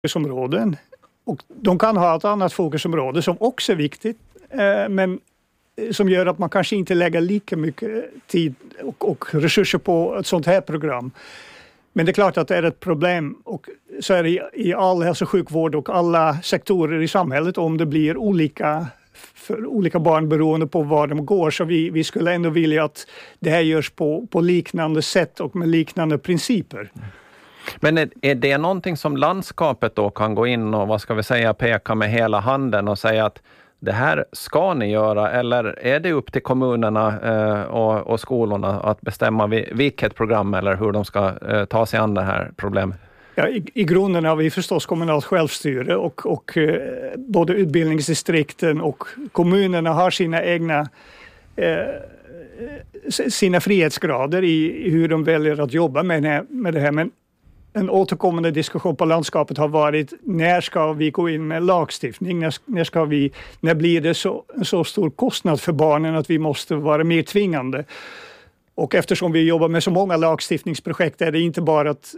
fokusområden. Och de kan ha ett annat fokusområde som också är viktigt, men som gör att man kanske inte lägger lika mycket tid och resurser på ett sånt här program. Men det är klart att det är ett problem, och så är det i all hälso- och sjukvård och alla sektorer i samhället om det blir olika för olika barn beroende på var de går. Så vi skulle ändå vilja att det här görs på liknande sätt och med liknande principer. Men är det någonting som landskapet då kan gå in och peka med hela handen och säga att det här ska ni göra, eller är det upp till kommunerna och skolorna att bestämma vilket program eller hur de ska ta sig an det här problemet? Ja, i grunden har vi förstås kommunalt självstyre och både utbildningsdistrikten och kommunerna har sina egna sina frihetsgrader i hur de väljer att jobba med det här. Men en återkommande diskussion på landskapet har varit: när ska vi gå in med lagstiftning? När blir det så stor kostnad för barnen att vi måste vara mer tvingande? Och eftersom vi jobbar med så många lagstiftningsprojekt är det inte bara att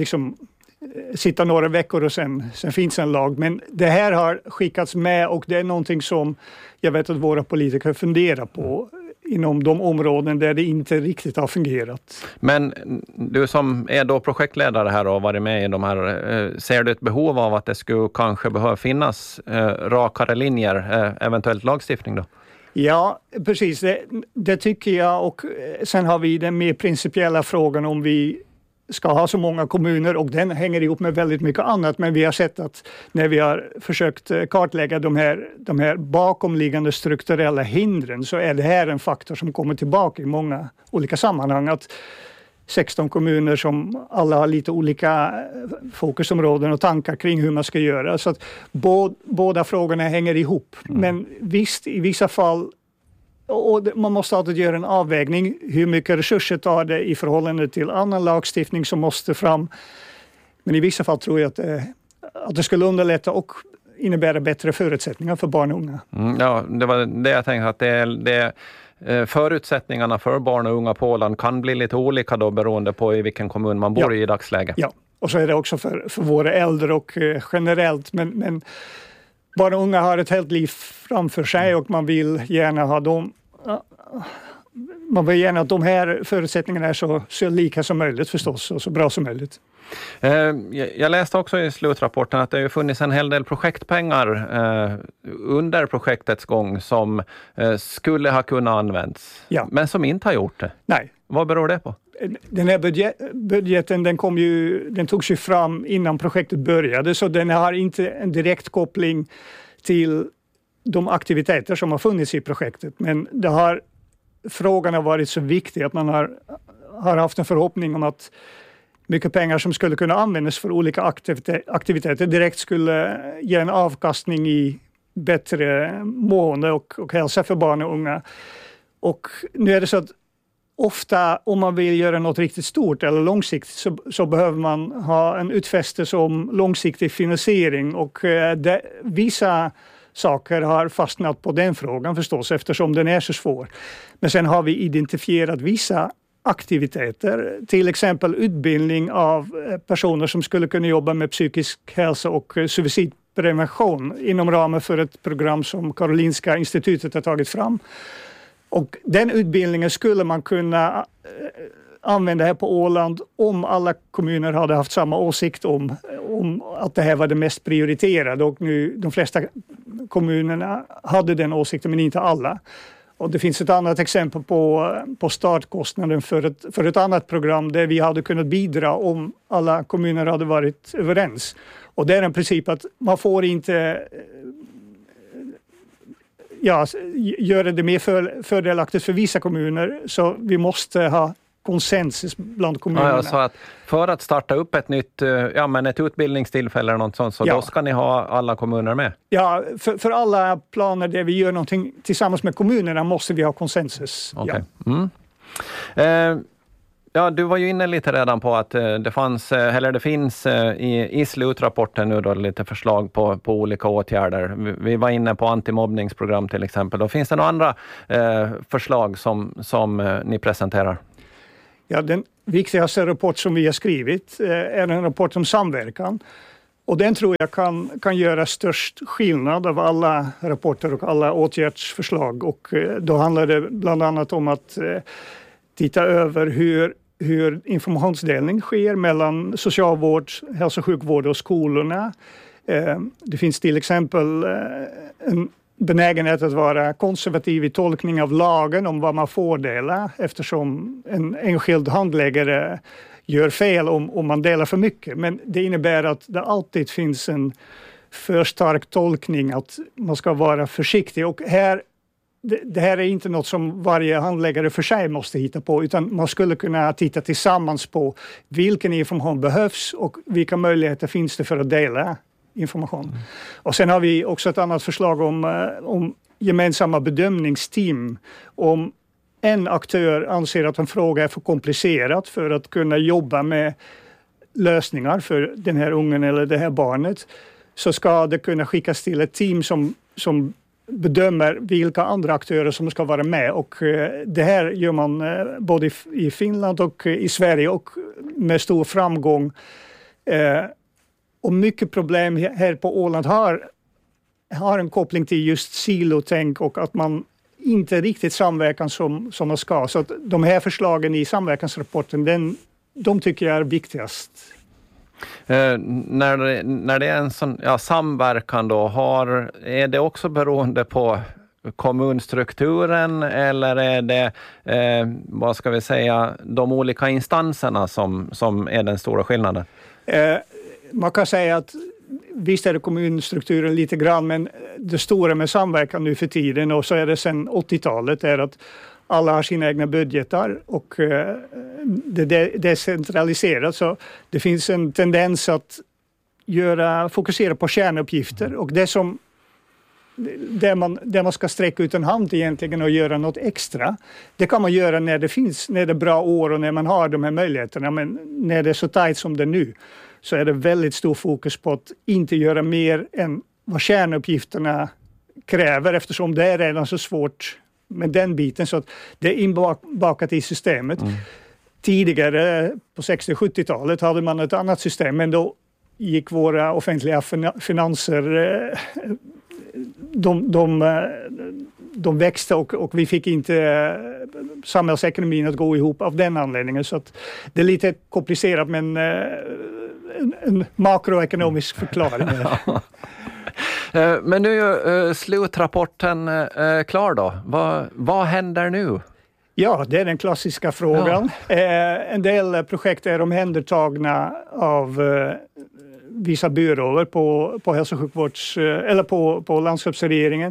sitta några veckor och sen finns en lag. Men det här har skickats med, och det är någonting som jag vet att våra politiker funderar på inom de områden där det inte riktigt har fungerat. Men du som är då projektledare här och varit med i de här, ser du ett behov av att det skulle kanske behöva finnas rakare linjer, eventuellt lagstiftning då? Ja, precis. Det tycker jag, och sen har vi den mer principiella frågan om vi ska ha så många kommuner, och den hänger ihop med väldigt mycket annat. Men vi har sett att när vi har försökt kartlägga de här bakomliggande strukturella hindren, så är det här en faktor som kommer tillbaka i många olika sammanhang. Att 16 kommuner som alla har lite olika fokusområden och tankar kring hur man ska göra. Så att båda frågorna hänger ihop. Men visst, i vissa fall, och man måste alltid göra en avvägning. Hur mycket resurser tar det i förhållande till annan lagstiftning som måste fram. Men i vissa fall tror jag att det skulle underlätta och innebära bättre förutsättningar för barn och unga. Ja, det var det jag tänkte, att det förutsättningarna för barn och unga på Åland kan bli lite olika då, beroende på i vilken kommun man bor i dagsläget. Ja, och så är det också för våra äldre och generellt. Men barn och unga har ett helt liv framför sig, och man vill gärna ha dem. Man vill gärna att de här förutsättningarna är så lika som möjligt förstås, och så bra som möjligt. Jag läste också i slutrapporten att det har funnits en hel del projektpengar under projektets gång som skulle ha kunnat användas, men som inte har gjort det. Nej. Vad beror det på? Den här budgeten den togs ju fram innan projektet började, så den har inte en direkt koppling till de aktiviteter som har funnits i projektet. Men frågan har varit så viktig att man har haft en förhoppning om att mycket pengar som skulle kunna användas för olika aktiviteter direkt skulle ge en avkastning i bättre mående och hälsa för barn och unga. Och nu är det så att ofta om man vill göra något riktigt stort eller långsiktigt så behöver man ha en utfästelse om långsiktig finansiering, och vissa saker har fastnat på den frågan förstås, eftersom den är så svår. Men sen har vi identifierat vissa aktiviteter, till exempel utbildning av personer som skulle kunna jobba med psykisk hälsa och suicidprevention inom ramen för ett program som Karolinska institutet har tagit fram. Och den utbildningen skulle man kunna använda här på Åland om alla kommuner hade haft samma åsikt om att det här var det mest prioriterade, och nu de flesta kommunerna hade den åsikten men inte alla. Och det finns ett annat exempel på startkostnaden för ett annat program där vi hade kunnat bidra om alla kommuner hade varit överens. Och det är en princip att man får inte göra det mer fördelaktigt för vissa kommuner, så vi måste ha konsensus bland kommunerna. Ja, så att för att starta upp ett nytt ett utbildningstillfälle eller något sånt, så då ska ni ha alla kommuner med? Ja, för alla planer där vi gör någonting tillsammans med kommunerna måste vi ha konsensus. Okay. Du var ju inne lite redan på att det finns i slutrapporten nu då lite förslag på olika åtgärder. Vi var inne på antimobbningsprogram till exempel. Då finns det några andra förslag som ni presenterar? Ja, den viktigaste rapport som vi har skrivit är en rapport om samverkan. Och den tror jag kan göra störst skillnad av alla rapporter och alla åtgärdsförslag. Och då handlar det bland annat om att titta över hur informationsdelning sker mellan socialvård, hälso- och sjukvård och skolorna. Det finns till exempel en benägenhet att vara konservativ i tolkning av lagen om vad man får dela, eftersom en enskild handläggare gör fel om man delar för mycket. Men det innebär att det alltid finns en för stark tolkning att man ska vara försiktig. Och det här är inte något som varje handläggare för sig måste hitta på, utan man skulle kunna titta tillsammans på vilken information behövs och vilka möjligheter finns det för att dela information. Och sen har vi också ett annat förslag om gemensamma bedömningsteam. Om en aktör anser att en fråga är för komplicerad för att kunna jobba med lösningar för den här ungen eller det här barnet, så ska det kunna skickas till ett team som bedömer vilka andra aktörer som ska vara med. Och det här gör man både i Finland och i Sverige och med stor framgång. Och mycket problem här på Åland har en koppling till just silotänk och att man inte riktigt samverkan som man ska. Så att de här förslagen i samverkansrapporten, de tycker jag är viktigast. När det är en sån samverkan då, är det också beroende på kommunstrukturen eller är det vad ska vi säga, de olika instanserna som är den stora skillnaden? Man kan säga att visst är det kommunstrukturen lite grann, men det stora med samverkan nu för tiden, och så är det sedan 80-talet, är att alla har sina egna budgetar och det är decentraliserat. Så det finns en tendens att fokusera på kärnuppgifter, och där man ska sträcka ut en hand egentligen och göra något extra. Det kan man göra när det är bra år och när man har de här möjligheterna, men när det är så tajt som det nu, så är det väldigt stor fokus på att inte göra mer än vad kärnuppgifterna kräver, eftersom det är redan så svårt med den biten, så att det är inbakat i systemet. Tidigare på 60- och 70-talet hade man ett annat system, men då gick våra offentliga finanser, de växte och vi fick inte samhällsekonomin att gå ihop av den anledningen. Så att det är lite komplicerat, men en makroekonomisk förklaring. Men nu är slutrapporten klar då. Vad händer nu? Ja, det är den klassiska frågan. Ja. En del projekt är omhändertagna av vissa byråer på hälso- och sjukvårds eller på landskapsregeringen.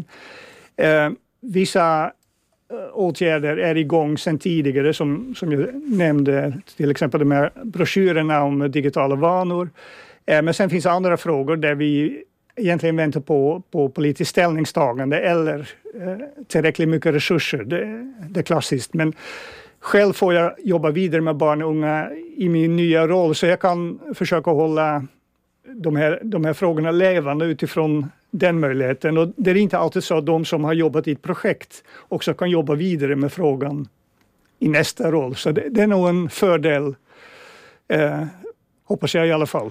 Vissa åtgärder är igång sedan tidigare, som jag nämnde, till exempel de här broschyrerna om digitala vanor. Men sen finns andra frågor där vi egentligen väntar på politiskt ställningstagande eller tillräckligt mycket resurser. Det är klassiskt, men själv får jag jobba vidare med barn och unga i min nya roll, så jag kan försöka hålla de här frågorna levande utifrån den möjligheten. Och det är inte alltid så att de som har jobbat i ett projekt också kan jobba vidare med frågan i nästa roll. Så det är nog en fördel, hoppas jag i alla fall.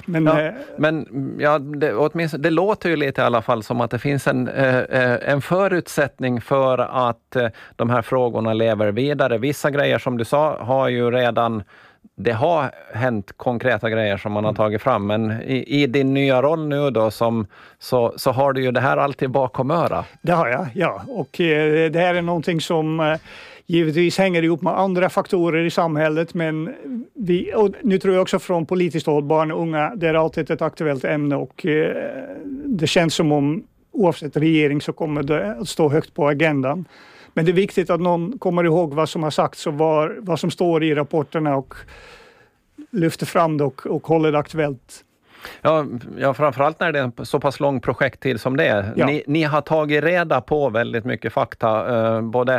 Åtminstone, det låter ju lite i alla fall som att det finns en förutsättning för att de här frågorna lever vidare. Vissa grejer som du sa har ju redan... Det har hänt konkreta grejer som man har tagit fram, men i din nya roll nu då så har du ju det här alltid bakom öra. Det har jag, ja. Och det här är någonting som givetvis hänger ihop med andra faktorer i samhället, men och nu tror jag också från politiskt håll, barn och unga, det är alltid ett aktuellt ämne, och det känns som om oavsett regering så kommer det att stå högt på agendan. Men det är viktigt att någon kommer ihåg vad som har sagts och vad som står i rapporterna och lyfter fram det och håller det aktuellt. Ja, framförallt när det är en så pass lång projekttid som det är. Ja. Ni har tagit reda på väldigt mycket fakta, både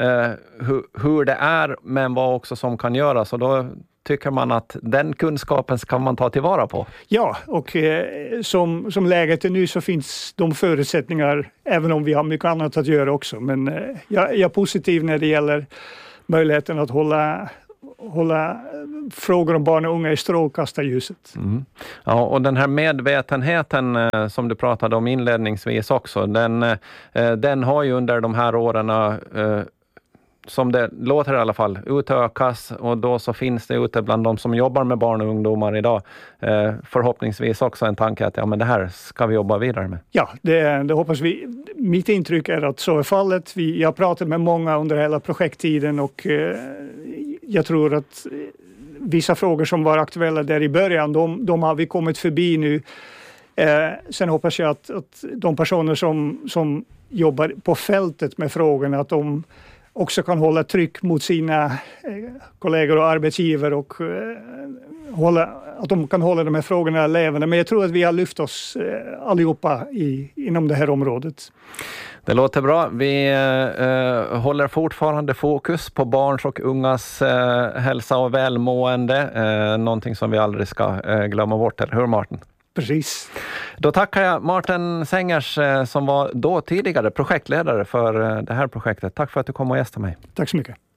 hur det är, men vad också som kan göras, och då tycker man att den kunskapen kan man ta tillvara på. Ja, och som läget är nu så finns de förutsättningar, även om vi har mycket annat att göra också. Men jag är positiv när det gäller möjligheten att hålla frågor om barn och unga i strålkastarljuset. Mm. Ja, och den här medvetenheten som du pratade om inledningsvis också, den har ju under de här åren, som det låter i alla fall, utökas, och då så finns det ute bland de som jobbar med barn och ungdomar idag förhoppningsvis också en tanke att men det här ska vi jobba vidare med. Ja, det hoppas vi. Mitt intryck är att så är fallet. Jag har pratat med många under hela projekttiden och jag tror att vissa frågor som var aktuella där i början, de har vi kommit förbi nu. Sen hoppas jag att de personer som jobbar på fältet med frågorna, att de också kan hålla tryck mot sina kollegor och arbetsgivare och att de kan hålla de här frågorna levande. Men jag tror att vi har lyft oss allihopa inom det här området. Det låter bra. Vi håller fortfarande fokus på barns och ungas hälsa och välmående. Någonting som vi aldrig ska glömma bort, eller hur Martin? Precis. Då tackar jag Martin Sengers som var då tidigare projektledare för det här projektet. Tack för att du kom och gästade mig. Tack så mycket.